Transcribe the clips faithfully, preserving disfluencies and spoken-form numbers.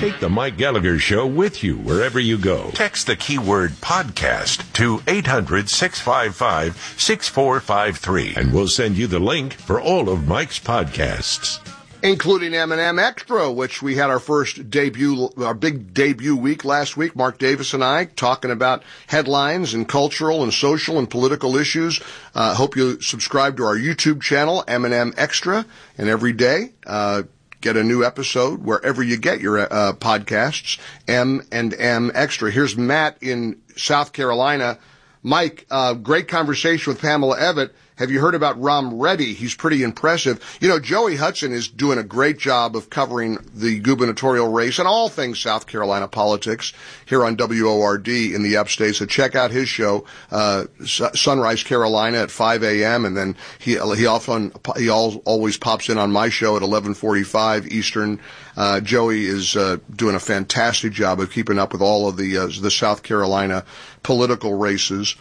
Take the Mike Gallagher Show with you wherever you go. Text the keyword podcast to eight hundred, six five five, six four five three, and we'll send you the link for all of Mike's podcasts, including M and M Extra, which we had our first debut, our big debut week last week. Mark Davis and I talking about headlines and cultural and social and political issues. Uh, hope you subscribe to our YouTube channel, M and M Extra, and every day, uh, get a new episode wherever you get your uh, podcasts, M and M Extra. Here's Matt in South Carolina. Mike, uh, great conversation with Pamela Evett. Have you heard about Ram Reddy? He's pretty impressive. You know, Joey Hudson is doing a great job of covering the gubernatorial race and all things South Carolina politics here on W O R D in the upstate. So check out his show, uh, Sunrise Carolina at five a.m. And then he, he often, he always pops in on my show at eleven forty-five Eastern. Uh, Joey is, uh, doing a fantastic job of keeping up with all of the, uh, the South Carolina political races.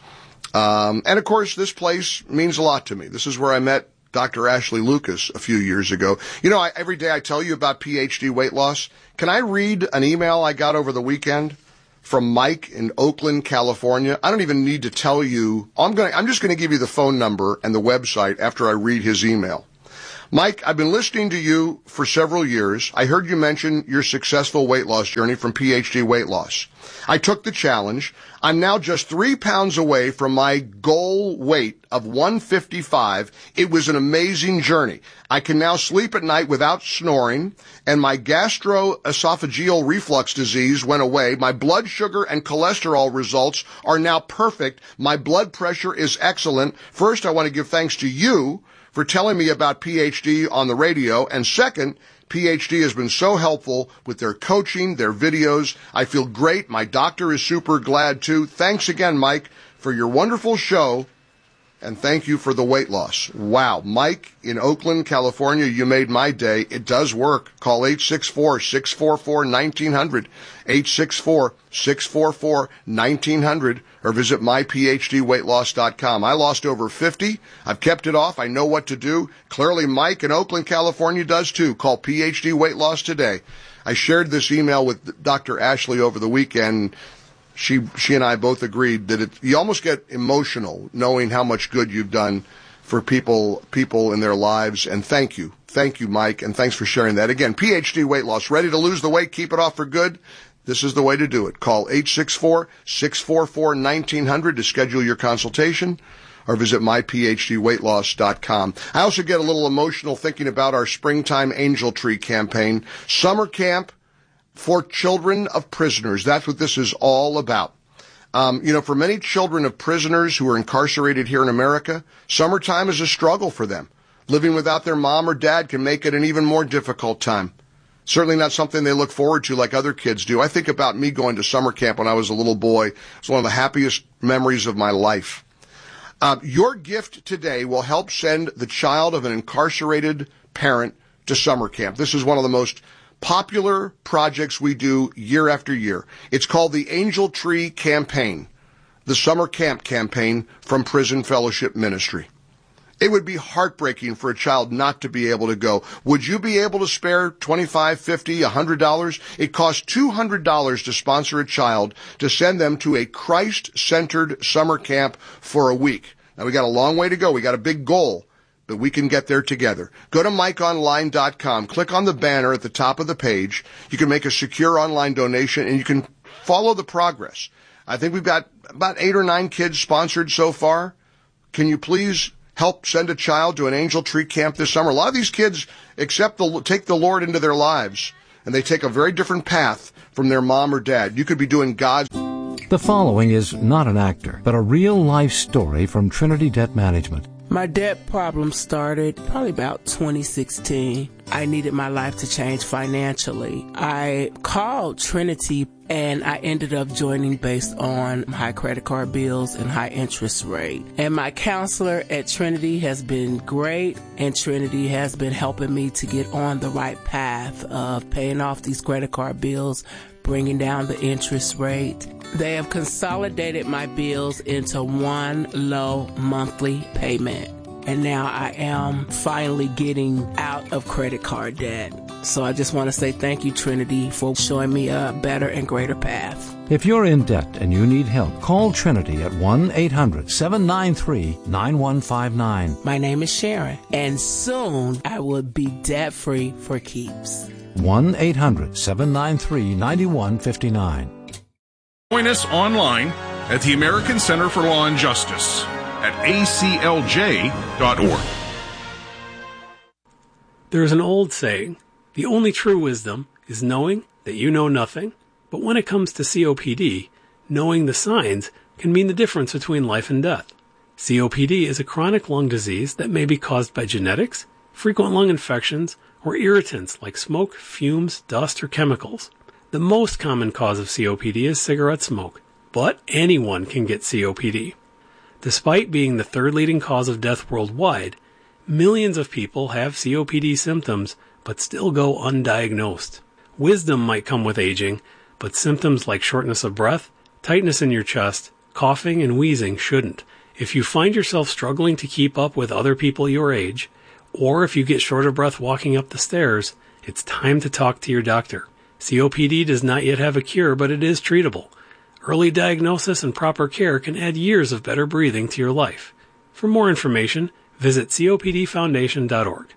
Um, and of course, this place means a lot to me. This is where I met Doctor Ashley Lucas a few years ago. You know, I, every day I tell you about P H D weight loss. Can I read an email I got over the weekend from Mike in Oakland, California? I don't even need to tell you. I'm going I'm just going to give you the phone number and the website after I read his email. Mike, I've been listening to you for several years. I heard you mention your successful weight loss journey from P H D Weight Loss. I took the challenge. I'm now just three pounds away from my goal weight of one fifty-five. It was an amazing journey. I can now sleep at night without snoring, and my gastroesophageal reflux disease went away. My blood sugar and cholesterol results are now perfect. My blood pressure is excellent. First, I want to give thanks to you for telling me about P H D on the radio. And second, P H D has been so helpful with their coaching, their videos. I feel great. My doctor is super glad too. Thanks again, Mike, for your wonderful show. And thank you for the weight loss. Wow. Mike in Oakland, California, you made my day. It does work. Call eight six four, six four four, one nine zero zero, eight six four, six four four, one nine zero zero, or visit my p h d weight loss dot com. I lost over fifty. I've kept it off. I know what to do. Clearly, Mike in Oakland, California does too. Call P H D Weight Loss today. I shared this email with Doctor Ashley over the weekend. She she and I both agreed that it, you almost get emotional knowing how much good you've done for people people in their lives. And thank you. Thank you, Mike, and thanks for sharing that. Again, P H D Weight Loss. Ready to lose the weight, keep it off for good? This is the way to do it. Call eight six four, six four four, one nine zero zero to schedule your consultation, or visit my p h d weight loss dot com. I also get a little emotional thinking about our Springtime Angel Tree campaign. Summer camp for children of prisoners. That's what this is all about. Um, you know, for many children of prisoners who are incarcerated here in America, summertime is a struggle for them. Living without their mom or dad can make it an even more difficult time. Certainly not something they look forward to like other kids do. I think about me going to summer camp when I was a little boy. It's one of the happiest memories of my life. Uh, your gift today will help send the child of an incarcerated parent to summer camp. This is one of the most popular projects we do year after year. It's called the Angel Tree Campaign, the summer camp campaign from Prison Fellowship Ministry. It would be heartbreaking for a child not to be able to go. Would you be able to spare twenty-five dollars, fifty dollars, one hundred dollars? It costs two hundred dollars to sponsor a child to send them to a Christ-centered summer camp for a week. Now, we got a long way to go. We got a big goal, but we can get there together. Go to mike online dot com. Click on the banner at the top of the page. You can make a secure online donation, and you can follow the progress. I think we've got about eight or nine kids sponsored so far. Can you please help send a child to an Angel Tree camp this summer? A lot of these kids accept the, take the Lord into their lives, and they take a very different path from their mom or dad. You could be doing God's... The following is not an actor, but a real-life story from Trinity Debt Management. My debt problem started probably about twenty sixteen. I needed my life to change financially. I called Trinity and I ended up joining based on high credit card bills and high interest rate. And my counselor at Trinity has been great, and Trinity has been helping me to get on the right path of paying off these credit card bills, bringing down the interest rate. They have consolidated my bills into one low monthly payment. And now I am finally getting out of credit card debt. So I just want to say thank you, Trinity, for showing me a better and greater path. If you're in debt and you need help, call Trinity at one eight hundred seven nine three nine one five nine. My name is Sharon, and soon I will be debt-free for keeps. one eight hundred seven nine three nine one five nine. Join us online at the American Center for Law and Justice at A C L J dot org. There's an old saying, the only true wisdom is knowing that you know nothing. But when it comes to C O P D, knowing the signs can mean the difference between life and death. C O P D is a chronic lung disease that may be caused by genetics, frequent lung infections, or irritants like smoke, fumes, dust, or chemicals. The most common cause of C O P D is cigarette smoke, but anyone can get C O P D. Despite being the third leading cause of death worldwide, millions of people have C O P D symptoms but still go undiagnosed. Wisdom might come with aging, but symptoms like shortness of breath, tightness in your chest, coughing, and wheezing shouldn't. If you find yourself struggling to keep up with other people your age, or if you get short of breath walking up the stairs, it's time to talk to your doctor. C O P D does not yet have a cure, but it is treatable. Early diagnosis and proper care can add years of better breathing to your life. For more information, visit C O P D foundation dot org.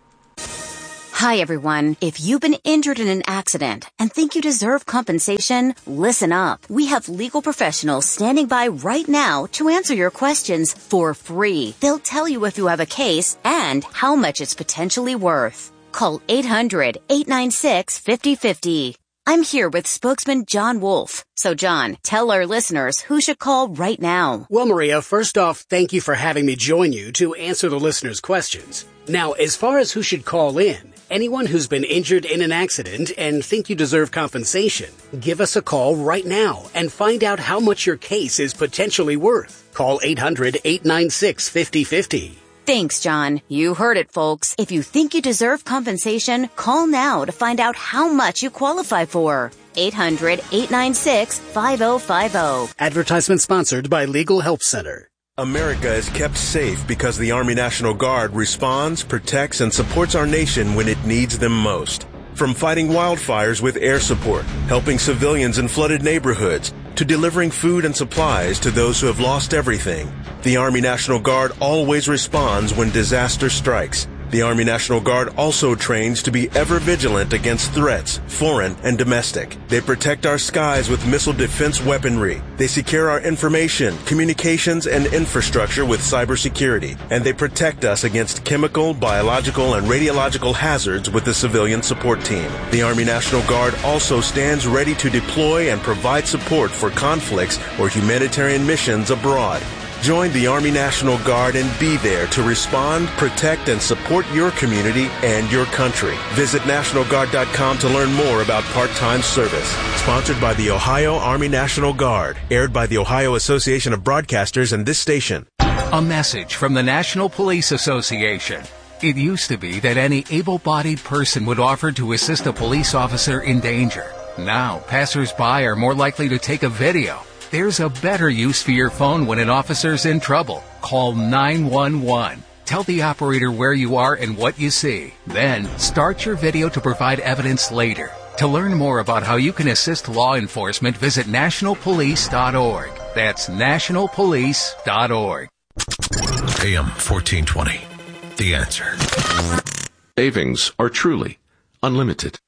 Hi, everyone. If you've been injured in an accident and think you deserve compensation, listen up. We have legal professionals standing by right now to answer your questions for free. They'll tell you if you have a case and how much it's potentially worth. Call eight hundred eight nine six five oh five oh. I'm here with spokesman John Wolf. So, John, tell our listeners who should call right now. Well, Maria, first off, thank you for having me join you to answer the listeners' questions. Now, as far as who should call in, anyone who's been injured in an accident and think you deserve compensation, give us a call right now and find out how much your case is potentially worth. Call eight hundred eight nine six five oh five oh. Thanks, John. You heard it, folks. If you think you deserve compensation, call now to find out how much you qualify for. eight hundred eight nine six five oh five oh. Advertisement sponsored by Legal Help Center. America is kept safe because the Army National Guard responds, protects, and supports our nation when it needs them most. From fighting wildfires with air support, helping civilians in flooded neighborhoods, to delivering food and supplies to those who have lost everything, the Army National Guard always responds when disaster strikes. The Army National Guard also trains to be ever vigilant against threats, foreign and domestic. They protect our skies with missile defense weaponry. They secure our information, communications, and infrastructure with cybersecurity. And they protect us against chemical, biological, and radiological hazards with the civilian support team. The Army National Guard also stands ready to deploy and provide support for conflicts or humanitarian missions abroad. Join the Army National Guard and be there to respond, protect, and support your community and your country. Visit National Guard dot com to learn more about part-time service. Sponsored by the Ohio Army National Guard. Aired by the Ohio Association of Broadcasters and this station. A message from the National Police Association. It used to be that any able-bodied person would offer to assist a police officer in danger. Now, passers-by are more likely to take a video. There's a better use for your phone when an officer's in trouble. Call nine one one. Tell the operator where you are and what you see. Then, start your video to provide evidence later. To learn more about how you can assist law enforcement, visit national police dot org. That's national police dot org. A M fourteen twenty. The Answer. Savings are truly unlimited.